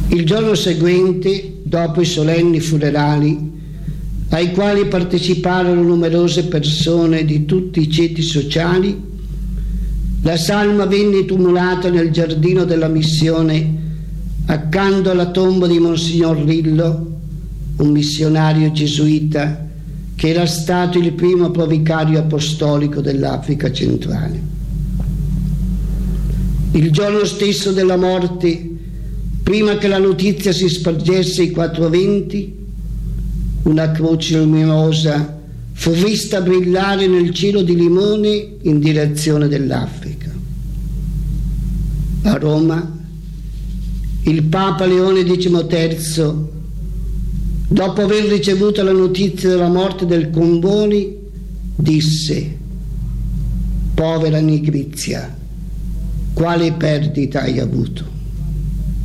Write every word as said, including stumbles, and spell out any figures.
Il giorno seguente, dopo i solenni funerali, ai quali parteciparono numerose persone di tutti i ceti sociali, la salma venne tumulata nel giardino della missione accanto alla tomba di Monsignor Rillo, un missionario gesuita che era stato il primo provicario apostolico dell'Africa centrale. Il giorno stesso della morte, prima che la notizia si spargesse ai quattro venti, una croce luminosa fu vista brillare nel cielo di Limone in direzione dell'Africa. A Roma, il Papa Leone diciotto, dopo aver ricevuto la notizia della morte del Comboni, disse: «Povera Nigrizia, quale perdita hai avuto?»